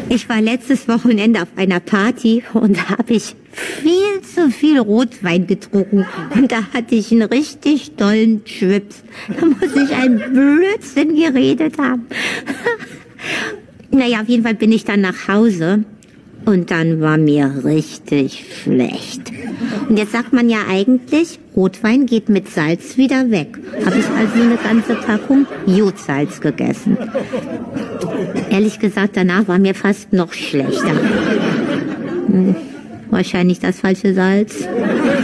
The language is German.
Ich war letztes Wochenende auf einer Party und da habe ich viel zu viel Rotwein getrunken. Und da hatte ich einen richtig tollen Schwips. Da muss ich einen Blödsinn geredet haben. Naja, auf jeden Fall bin ich dann nach Hause. Und dann war mir richtig schlecht. Und jetzt sagt man ja eigentlich, Rotwein geht mit Salz wieder weg. Habe ich also eine ganze Packung Jodsalz gegessen. Ehrlich gesagt, danach war mir fast noch schlechter. Wahrscheinlich das falsche Salz.